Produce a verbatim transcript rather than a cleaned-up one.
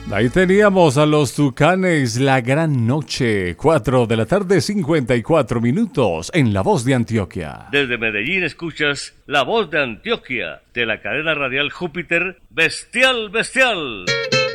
Ahí teníamos a los Tucanes, La Gran Noche, cuatro de la tarde, cincuenta y cuatro minutos, en La Voz de Antioquia. Desde Medellín escuchas La Voz de Antioquia, de la cadena radial Júpiter, Bestial, Bestial.